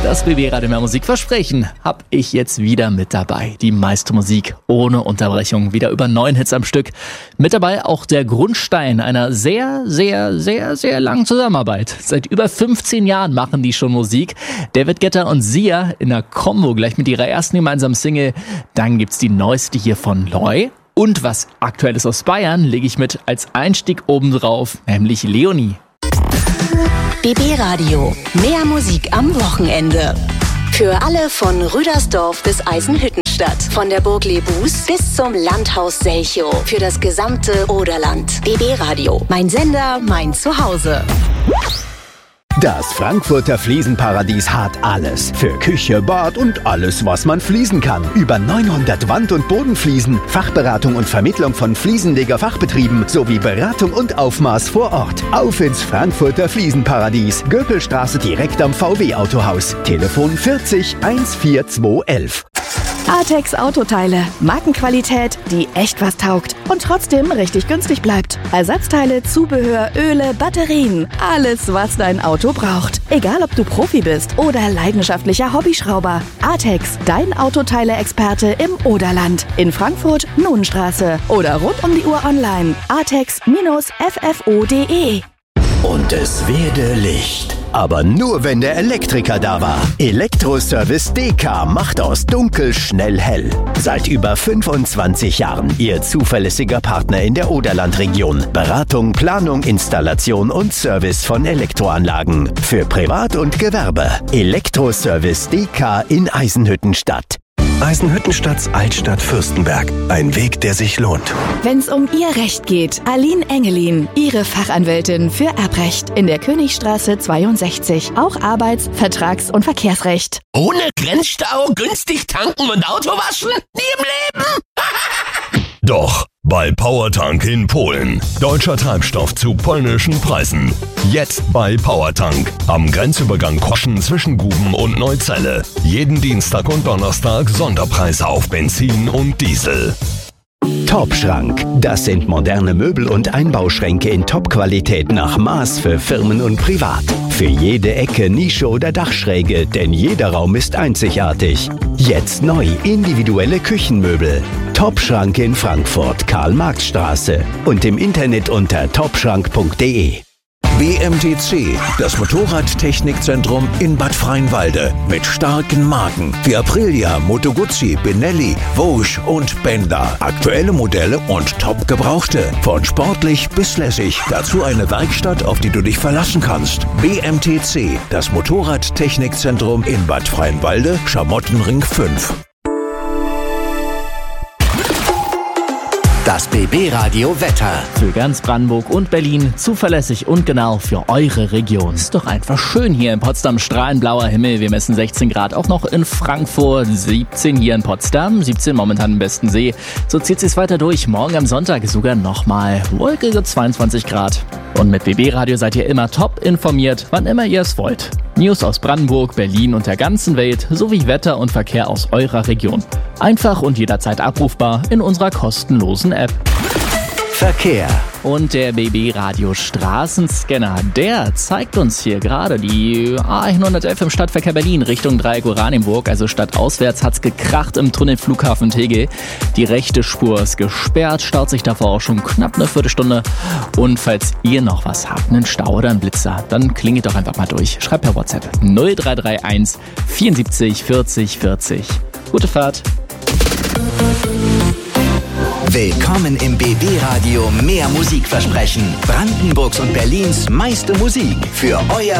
Das BB-Radio Mehr Musik versprechen hab ich jetzt wieder mit dabei. Die meiste Musik ohne Unterbrechung. Wieder über 9 Hits am Stück. Mit dabei auch der Grundstein einer sehr, sehr, sehr, sehr langen Zusammenarbeit. Seit über 15 Jahren machen die schon Musik. David Guetta und Sia in der Kombo gleich mit ihrer ersten gemeinsamen Single. Dann gibt's die neueste hier von Loy. Und was Aktuelles aus Bayern lege ich mit als Einstieg obendrauf, nämlich Leonie. BB Radio. Mehr Musik am Wochenende. Für alle von Rüdersdorf bis Eisenhüttenstadt. Von der Burg Lebus bis zum Landhaus Selchow. Für das gesamte Oderland. BB Radio. Mein Sender, mein Zuhause. Das Frankfurter Fliesenparadies hat alles. Für Küche, Bad und alles, was man fließen kann. Über 900 Wand- und Bodenfliesen, Fachberatung und Vermittlung von Fliesenleger-Fachbetrieben sowie Beratung und Aufmaß vor Ort. Auf ins Frankfurter Fliesenparadies. Göpelstraße direkt am VW-Autohaus. Telefon 40 14211. Artex Autoteile. Markenqualität, die echt was taugt und trotzdem richtig günstig bleibt. Ersatzteile, Zubehör, Öle, Batterien. Alles, was dein Auto braucht. Egal, ob du Profi bist oder leidenschaftlicher Hobbyschrauber. Artex, dein Autoteile-Experte im Oderland. In Frankfurt, Nuhnstraße. Oder rund um die Uhr online. artex-ffo.de. Und es werde Licht. Aber nur, wenn der Elektriker da war. Elektroservice DK macht aus dunkel schnell hell. Seit über 25 Jahren Ihr zuverlässiger Partner in der Oderlandregion. Beratung, Planung, Installation und Service von Elektroanlagen. Für Privat und Gewerbe. Elektroservice DK in Eisenhüttenstadt. Eisenhüttenstadts Altstadt Fürstenberg. Ein Weg, der sich lohnt. Wenn's um Ihr Recht geht, Aline Engelin, Ihre Fachanwältin für Erbrecht in der Königstraße 62. Auch Arbeits-, Vertrags- und Verkehrsrecht. Ohne Grenzstau, günstig tanken und Auto waschen? Nie im Leben! Doch, bei Powertank in Polen. Deutscher Treibstoff zu polnischen Preisen. Jetzt bei Powertank. Am Grenzübergang Koschen zwischen Guben und Neuzelle. Jeden Dienstag und Donnerstag Sonderpreise auf Benzin und Diesel. Top-Schrank. Das sind moderne Möbel und Einbauschränke in Top-Qualität nach Maß für Firmen und Privat. Für jede Ecke, Nische oder Dachschräge, denn jeder Raum ist einzigartig. Jetzt neu individuelle Küchenmöbel. Top-Schrank in Frankfurt, Karl-Marx-Straße und im Internet unter topschrank.de. BMTC, das Motorradtechnikzentrum in Bad Freienwalde. Mit starken Marken wie Aprilia, Moto Guzzi, Benelli, Vosges und Benda. Aktuelle Modelle und top gebrauchte. Von sportlich bis lässig. Dazu eine Werkstatt, auf die du dich verlassen kannst. BMTC, das Motorradtechnikzentrum in Bad Freienwalde, Schamottenring 5. Das BB-Radio Wetter. Für ganz Brandenburg und Berlin zuverlässig und genau für eure Region. Ist doch einfach schön hier in Potsdam. Strahlenblauer Himmel. Wir messen 16 Grad. Auch noch in Frankfurt. 17 hier in Potsdam. 17 momentan im besten See. So zieht sich's weiter durch. Morgen am Sonntag sogar nochmal wolkige 22 Grad. Und mit BB-Radio seid ihr immer top informiert, wann immer ihr es wollt. News aus Brandenburg, Berlin und der ganzen Welt sowie Wetter und Verkehr aus eurer Region. Einfach und jederzeit abrufbar in unserer kostenlosen App. Verkehr. Und der BB-Radio Straßenscanner, der zeigt uns hier gerade die A111 im Stadtverkehr Berlin Richtung Dreieck Oranienburg. Also stadtauswärts hat's gekracht im Tunnel Flughafen Tegel. Die rechte Spur ist gesperrt, staut sich davor auch schon knapp eine Viertelstunde. Und falls ihr noch was habt, einen Stau oder einen Blitzer, dann klingelt doch einfach mal durch. Schreibt per WhatsApp 0331 74 40 40. Gute Fahrt. Willkommen im BB-Radio Mehr Musik versprechen. Brandenburgs und Berlins meiste Musik für euer